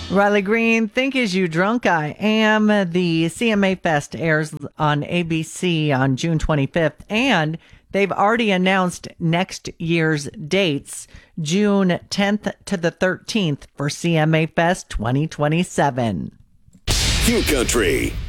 Riley Green, Think As You Drunk I Am. The CMA Fest airs on ABC on June 25th, and they've already announced next year's dates, June 10th to the 13th for CMA Fest 2027. Q Country.